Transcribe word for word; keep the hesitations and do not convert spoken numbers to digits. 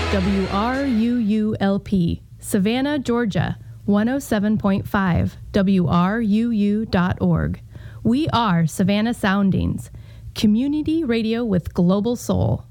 W R U U L P, Savannah, Georgia, one oh seven point five, W R U U dot org. We are Savannah Soundings, community radio with global soul.